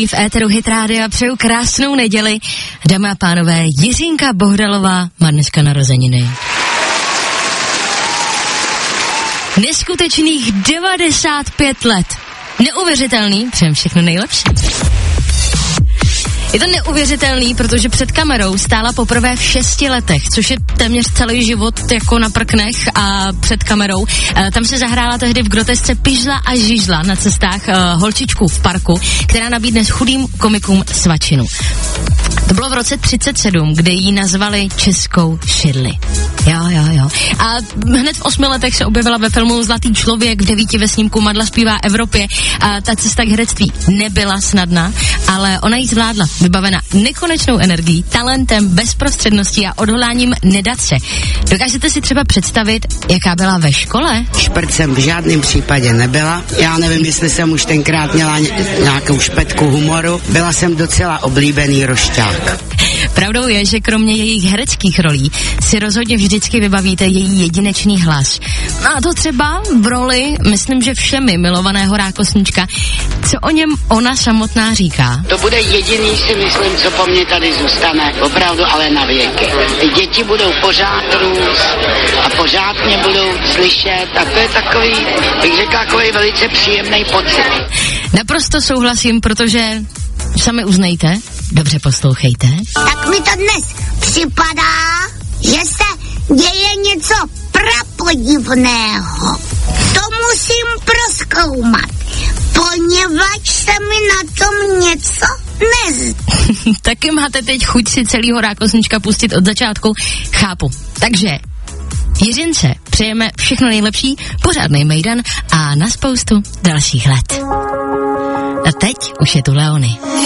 V éteru Hit Rádia přeju krásnou neděli. Dámy a pánové, Jiřínka Bohdalová má dneska narozeniny. Neskutečných 95 let. Neuvěřitelný, přejem všechno nejlepší. Je to neuvěřitelný, protože před kamerou stála poprvé v 6 letech, což je téměř celý život jako na prknech a před kamerou. Tam se zahrála tehdy v grotesce Pižla a Žižla na cestách holčičku v parku, která nabídne chudým komikům svačinu. To bylo v roce 37, kde ji nazvali Českou Širli. Jo. A hned v 8 letech se objevila ve filmu Zlatý člověk, v 9 ve snímku Madla zpívá Evropě. A ta cesta k herectví nebyla snadná, ale ona ji zvládla, vybavena nekonečnou energií, talentem, bezprostředností a odhodláním nedat se. Dokážete si třeba představit, jaká byla ve škole? Šprt jsem v žádném případě nebyla. Já nevím, jestli jsem už tenkrát měla nějakou špetku humoru. Byla jsem docela oblíbený rošťák. Pravdou je, že kromě jejich hereckých rolí si rozhodně vždycky vybavíte její jedinečný hlas. A to třeba v roli, myslím, že všemi milovaného rákosnička. Co o něm ona samotná říká? To bude jediný, si myslím, co po mně tady zůstane. Opravdu, ale na věky. Děti budou pořád růst a pořád mě budou slyšet a to je takový, bych řekla, takový velice příjemný pocit. Naprosto souhlasím, protože sami uznejte, dobře poslouchejte. Tak mi to dnes připadá, že se děje něco prapodivného. To musím prozkoumat, poněvadž se mi na tom něco nezdá. Taky máte teď chuť si celýho rákosnička pustit od začátku? Chápu. Takže Jiřince přejeme všechno nejlepší, pořádnej mejdan a na spoustu dalších let. A teď už je tu Leony.